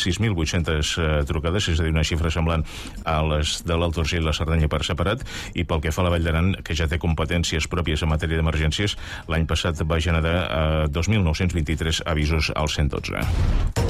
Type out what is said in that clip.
6.800 trucades, és a dir, una xifra semblant a les de l'Alt Urgell i la Cerdanya per separat, i pel que fa a la Vall d'Aran, que ja té competències pròpies en matèria d'emergències, l'any passat va generar 2.923 avisos al 112.